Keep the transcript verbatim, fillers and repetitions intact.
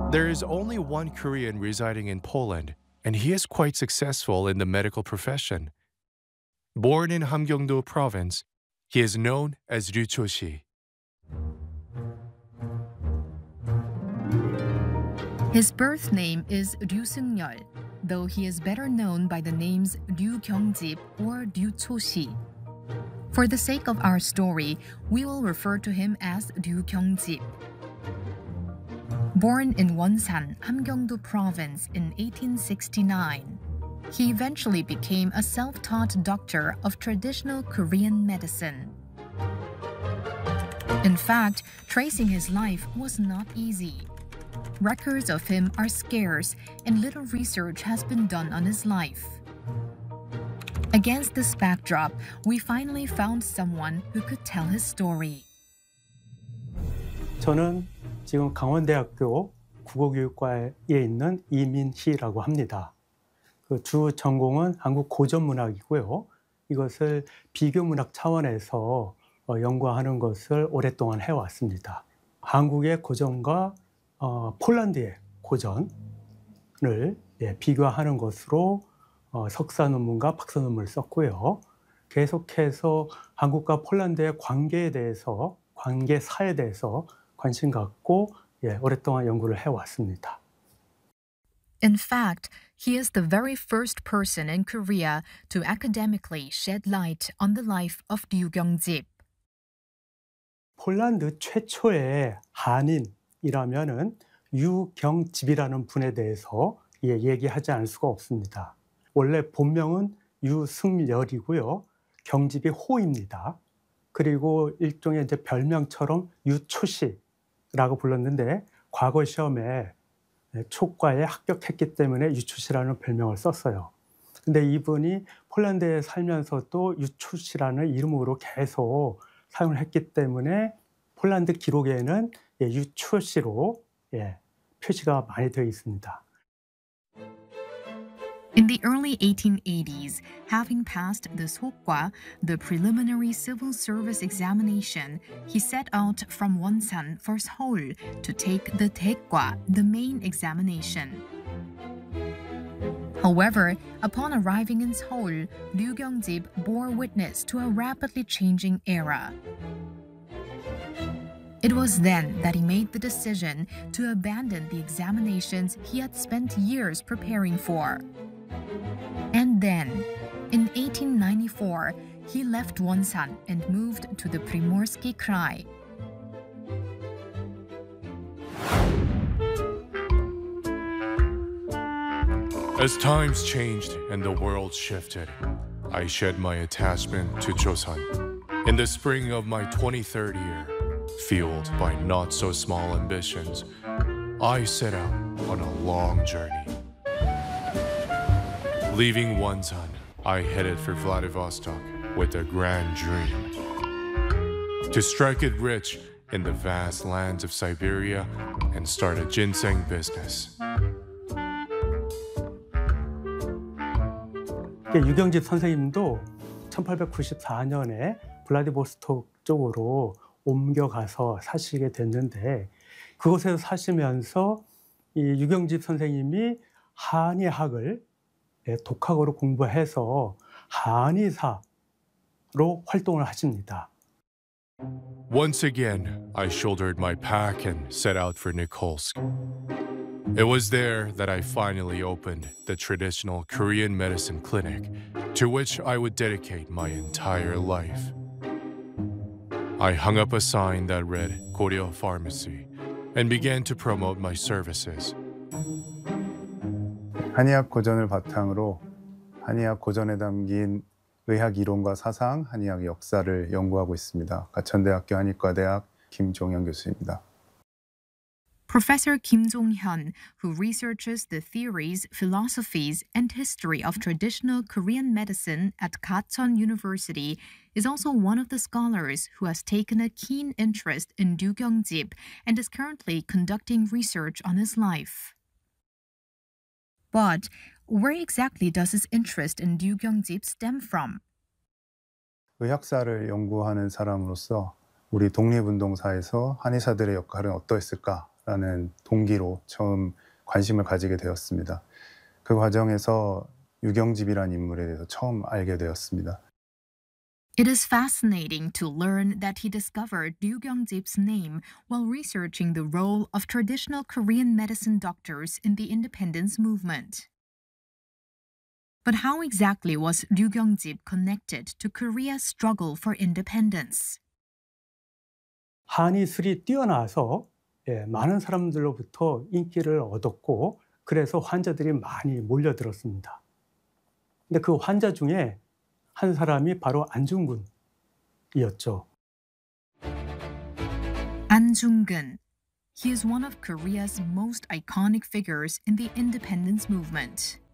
There is only one Korean residing in Poland, and he is quite successful in the medical profession. Born in Hamgyongdo province, he is known as Ryu Cho-si. His birth name is Ryu Seung-yeol, though he is better known by the names Ryu Kyung-jip or Ryu Cho-si. For the sake of our story, we will refer to him as Ryu Kyung-jip. Born in Wonsan, Hamgyongdo province in eighteen sixty-nine, he eventually became a self-taught doctor of traditional Korean medicine. In fact, tracing his life was not easy. Records of him are scarce, and little research has been done on his life. Against this backdrop, we finally found someone who could tell his story. 저는 지금 강원대학교 국어교육과에 있는 이민희라고 합니다. 그 주 전공은 한국 고전문학이고요. 이것을 비교문학 차원에서 연구하는 것을 오랫동안 해왔습니다. 한국의 고전과 어, 폴란드의 고전을 예, 비교하는 것으로 어, 석사 논문과 박사 논문을 썼고요. 계속해서 한국과 폴란드의 관계에 대해서, 관계사에 대해서 관심 갖고 예, 오랫동안 연구를 해왔습니다. In fact, he is the very first person in Korea to academically shed light on the life of Ryu Kyung-jip. 폴란드 최초의 한인이라면은 유경집이라는 분에 대해서 예, 얘기하지 않을 수가 없습니다. 원래 본명은 유승열이고요. 경집이 호입니다. 그리고 일종의 이제 별명처럼 유초시라고 불렀는데 과거 시험에 초과에 합격했기 때문에 유초시라는 별명을 썼어요. 근데 이분이 폴란드에 살면서도 유초시라는 이름으로 계속 사용을 했기 때문에 폴란드 기록에는 예, 유초시로 예, 표시가 많이 되어 있습니다. In the early eighteen eighties, having passed the Sokwa, the preliminary civil service examination, he set out from Wonsan for Seoul to take the Taekwa, the main examination. However, upon arriving in Seoul, Ryu Kyung-jip bore witness to a rapidly changing era. It was then that he made the decision to abandon the examinations he had spent years preparing for. And then, in eighteen ninety-four, he left Wonsan and moved to the Primorsky Krai. As times changed and the world shifted, I shed my attachment to Joseon. In the spring of my twenty-third year, fueled by not so small ambitions, I set out on a long journey. Leaving Wonsan, I headed for Vladivostok with a grand dream. To strike it rich in the vast lands of Siberia and start a ginseng business. 유경집 선생님도 천팔백구십사 년에 블라디보스토크 쪽으로 옮겨가서 사시게 됐는데 그곳에서 사시면서 이 유경집 선생님이 한의학을 독학으로 공부해서 한의사로 활동을 하십니다. Once again, I shouldered my pack and set out for Nikolsk. It was there that I finally opened the traditional Korean medicine clinic to which I would dedicate my entire life. I hung up a sign that read Goryeo Pharmacy and began to promote my services. 한의학 고전을 바탕으로 한의학 고전에 담긴 의학 이론과 사상, 한의학 역사를 연구하고 있습니다. 가천대학교 한의과대학 김종현 교수입니다. Professor Kim Jong-hyun, who researches the theories, philosophies, and history of traditional Korean medicine at Gachon University, is also one of the scholars who has taken a keen interest in Ryu Kyung-jip and is currently conducting research on his life. But where exactly does his interest in Ryu Kyung-jip stem from? 의학사를 연구하는 사람으로서 우리 독립운동사에서 한의사들의 역할은 어떠했을까? 싶다라는 동기로 처음 관심을 가지게 되었습니다. 그 과정에서 유경집이라는 인물에 대해서 처음 알게 되었습니다. It is fascinating to learn that he discovered Ryu Kyung-jib's name while researching the role of traditional Korean medicine doctors in the independence movement. But how exactly was Ryu Kyung-jib connected to Korea's struggle for independence? 한의술이 뛰어나서 예, 많은 사람들로부터 인기를 얻었고 그래서 환자들이 많이 몰려들었습니다. 근데 그 환자 중에 한 사람이 바로 안중근이었죠. An Jung-geun. He is one of Korea's most iconic figures in the independence movement.